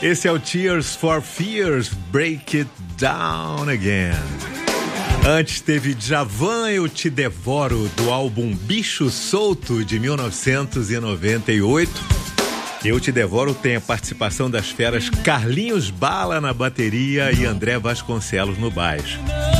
Esse é o Tears for Fears, Break It Down Again. Antes teve Djavan, Eu Te Devoro, do álbum Bicho Solto, de 1998. Eu Te Devoro tem a participação das feras Carlinhos Bala na bateria e André Vasconcelos no baixo.